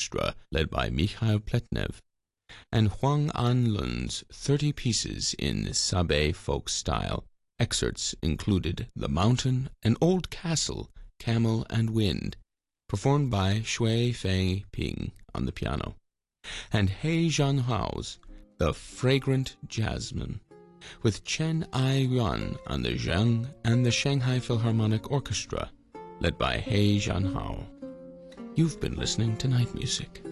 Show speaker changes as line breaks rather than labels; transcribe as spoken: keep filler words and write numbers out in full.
Orchestra, led by Mikhail Pletnev, and Huang Anlun's thirty pieces in Sabé folk style. Excerpts included The Mountain, An Old Castle, Camel and Wind, performed by Shui Fei Ping on the piano, and He Zhanhao's The Fragrant Jasmine, with Chen Ai Yuan on the zheng and the Shanghai Philharmonic Orchestra, led by He Zhanhao. You've been listening to Night Music.